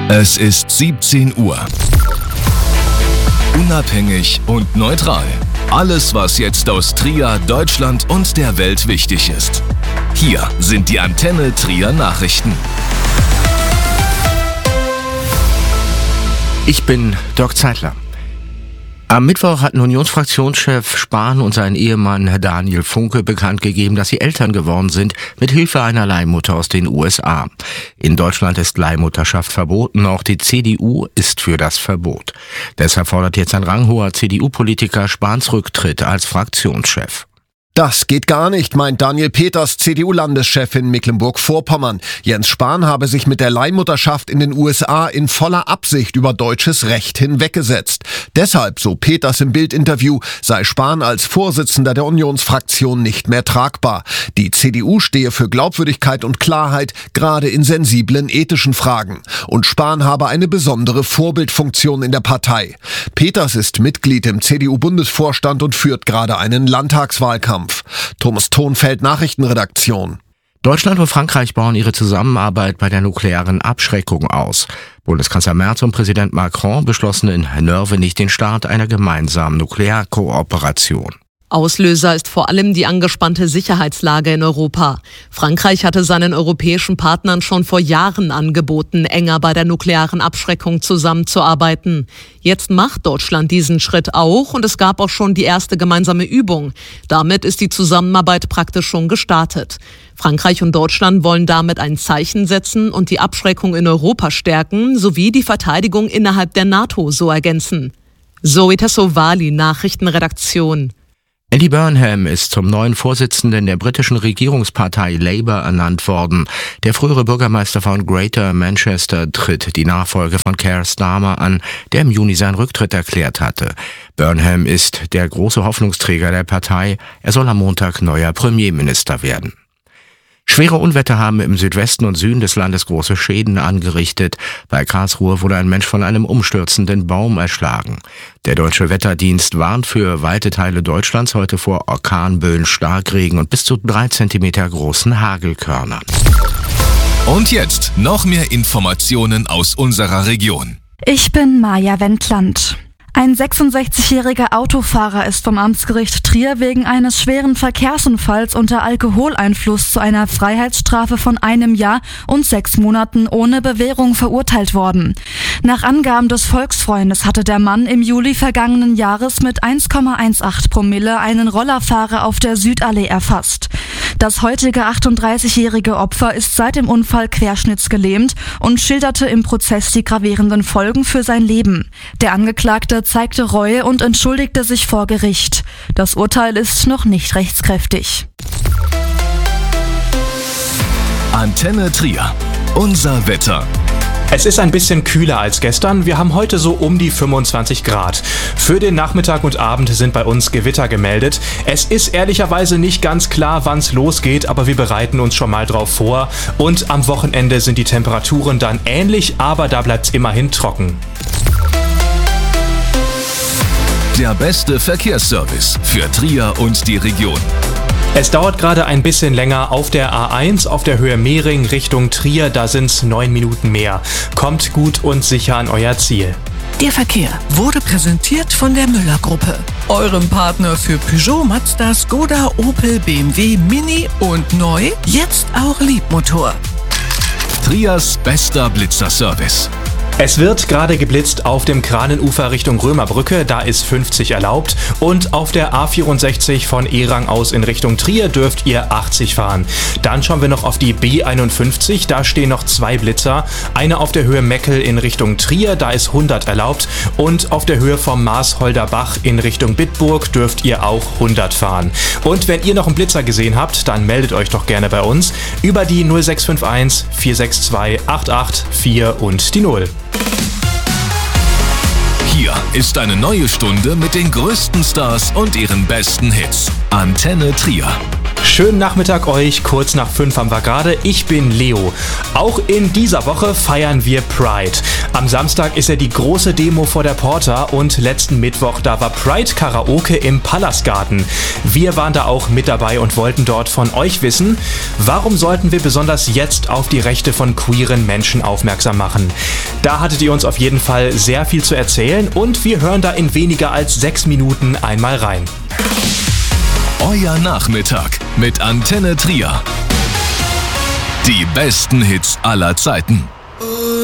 Es ist 17 Uhr. Unabhängig und neutral. Alles, was jetzt aus Trier, Deutschland und der Welt wichtig ist. Hier sind die Antenne Trier Nachrichten. Ich bin Dirk Zeitler. Am Mittwoch hatten Unionsfraktionschef Spahn und sein Ehemann Daniel Funke bekannt gegeben, dass sie Eltern geworden sind, mit Hilfe einer Leihmutter aus den USA. In Deutschland ist Leihmutterschaft verboten, auch die CDU ist für das Verbot. Deshalb fordert jetzt ein ranghoher CDU-Politiker Spahns Rücktritt als Fraktionschef. Das geht gar nicht, meint Daniel Peters, CDU-Landeschef in Mecklenburg-Vorpommern. Jens Spahn habe sich mit der Leihmutterschaft in den USA in voller Absicht über deutsches Recht hinweggesetzt. Deshalb, so Peters im Bild-Interview, sei Spahn als Vorsitzender der Unionsfraktion nicht mehr tragbar. Die CDU stehe für Glaubwürdigkeit und Klarheit, gerade in sensiblen ethischen Fragen. Und Spahn habe eine besondere Vorbildfunktion in der Partei. Peters ist Mitglied im CDU-Bundesvorstand und führt gerade einen Landtagswahlkampf. Thomas Thonfeld, Nachrichtenredaktion. Deutschland und Frankreich bauen ihre Zusammenarbeit bei der nuklearen Abschreckung aus. Bundeskanzler Merz und Präsident Macron beschlossen in Nörvenich den Start einer gemeinsamen Nuklearkooperation. Auslöser ist vor allem die angespannte Sicherheitslage in Europa. Frankreich hatte seinen europäischen Partnern schon vor Jahren angeboten, enger bei der nuklearen Abschreckung zusammenzuarbeiten. Jetzt macht Deutschland diesen Schritt auch und es gab auch schon die erste gemeinsame Übung. Damit ist die Zusammenarbeit praktisch schon gestartet. Frankreich und Deutschland wollen damit ein Zeichen setzen und die Abschreckung in Europa stärken, sowie die Verteidigung innerhalb der NATO so ergänzen. Zoe Tassovali, Nachrichtenredaktion. Andy Burnham ist zum neuen Vorsitzenden der britischen Regierungspartei Labour ernannt worden. Der frühere Bürgermeister von Greater Manchester tritt die Nachfolge von Keir Starmer an, der im Juni seinen Rücktritt erklärt hatte. Burnham ist der große Hoffnungsträger der Partei. Er soll am Montag neuer Premierminister werden. Schwere Unwetter haben im Südwesten und Süden des Landes große Schäden angerichtet. Bei Karlsruhe wurde ein Mensch von einem umstürzenden Baum erschlagen. Der Deutsche Wetterdienst warnt für weite Teile Deutschlands heute vor Orkanböen, Starkregen und bis zu 3 Zentimeter großen Hagelkörnern. Und jetzt noch mehr Informationen aus unserer Region. Ich bin Maja Wendland. Ein 66-jähriger Autofahrer ist vom Amtsgericht Trier wegen eines schweren Verkehrsunfalls unter Alkoholeinfluss zu einer Freiheitsstrafe von 1 Jahr und 6 Monaten ohne Bewährung verurteilt worden. Nach Angaben des Volksfreundes hatte der Mann im Juli vergangenen Jahres mit 1,18 Promille einen Rollerfahrer auf der Südallee erfasst. Das heutige 38-jährige Opfer ist seit dem Unfall querschnittsgelähmt und schilderte im Prozess die gravierenden Folgen für sein Leben. Der Angeklagte zeigte Reue und entschuldigte sich vor Gericht. Das Urteil ist noch nicht rechtskräftig. Antenne Trier. Unser Wetter. Es ist ein bisschen kühler als gestern. Wir haben heute so um die 25 Grad. Für den Nachmittag und Abend sind bei uns Gewitter gemeldet. Es ist ehrlicherweise nicht ganz klar, wann es losgeht, aber wir bereiten uns schon mal drauf vor. Und am Wochenende sind die Temperaturen dann ähnlich, aber da bleibt es immerhin trocken. Der beste Verkehrsservice für Trier und die Region. Es dauert gerade ein bisschen länger auf der A1 auf der Höhe Mehring Richtung Trier, da sind es 9 Minuten mehr. Kommt gut und sicher an euer Ziel. Der Verkehr wurde präsentiert von der Müller-Gruppe, eurem Partner für Peugeot, Mazda, Skoda, Opel, BMW, Mini und neu, jetzt auch Liebmotor. Triers bester Blitzerservice. Es wird gerade geblitzt auf dem Kranenufer Richtung Römerbrücke, da ist 50 erlaubt. Und auf der A64 von Erang aus in Richtung Trier dürft ihr 80 fahren. Dann schauen wir noch auf die B51, da stehen noch 2 Blitzer. Eine auf der Höhe Meckel in Richtung Trier, da ist 100 erlaubt. Und auf der Höhe vom Maasholder Bach in Richtung Bitburg dürft ihr auch 100 fahren. Und wenn ihr noch einen Blitzer gesehen habt, dann meldet euch doch gerne bei uns über die 0651 462 884 und die 0. Hier ist eine neue Stunde mit den größten Stars und ihren besten Hits. Antenne Trier. Schönen Nachmittag euch, kurz nach 5 haben wir gerade. Ich bin Leo. Auch in dieser Woche feiern wir Pride. Am Samstag ist ja die große Demo vor der Porta und letzten Mittwoch, da war Pride Karaoke im Palastgarten. Wir waren da auch mit dabei und wollten dort von euch wissen, warum sollten wir besonders jetzt auf die Rechte von queeren Menschen aufmerksam machen? Da hattet ihr uns auf jeden Fall sehr viel zu erzählen und wir hören da in weniger als 6 Minuten einmal rein. Euer Nachmittag mit Antenne Trier. Die besten Hits aller Zeiten.